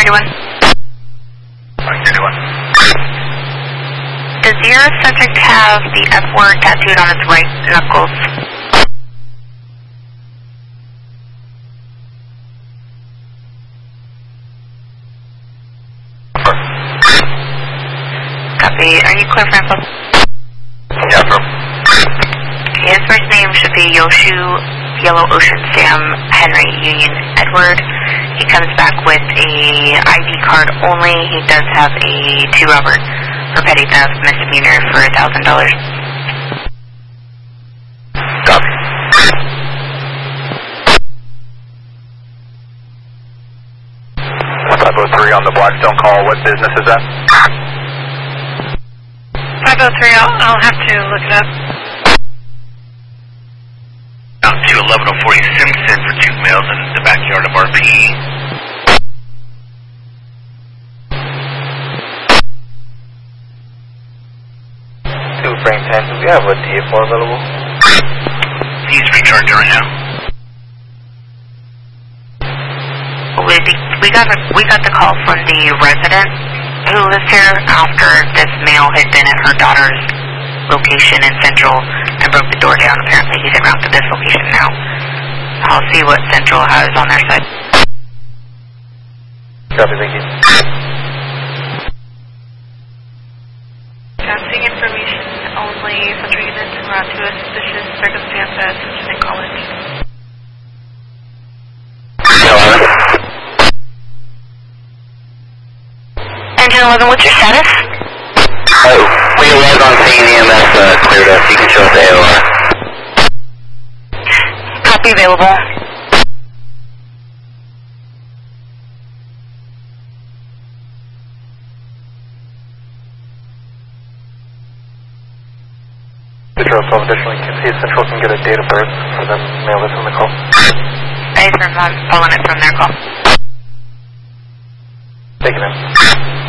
31. 31. Does your subject have the F word tattooed on his right knuckles? Copy. Are you clear for info? Yeah, bro. His first name should be Yoshu, Yellow Ocean Sam, Henry, Union, Edward. He comes back with a ID card only. He does have a 2 Robert for petty theft misdemeanor for $1,000. Copy. 503 on the Blackstone call. What business is that? 503, I'll have to look it up. Out to 1140 Simpson for juveniles in the backyard of RP. Two Frank 10. Do we have a DA4 available? He's recharging right now. We got the call from the resident who lives here after this male had been at her daughter's location in Central and broke the door down. Apparently he's en route to this location now. I'll see what Central has on their side. Copy, thank you. Passing information only. Central units en route to a suspicious circumstance at Simpson College. Engine 11, what's your status? We arrived on scene, EMS cleared us. You can show us the AOR. Copy available. Central, so additionally, you can see Central can get a date of birth for them mail this on the call. I'm pulling it from their call. Taking it.